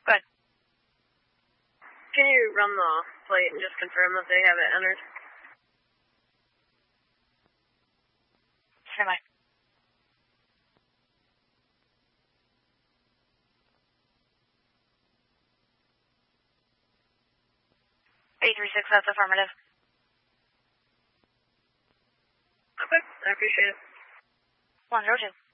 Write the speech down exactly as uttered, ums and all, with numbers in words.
Go ahead. Can you run the plate and just confirm that they have it entered? Stand by. eight three six, that's affirmative. Okay, I appreciate it. one zero two.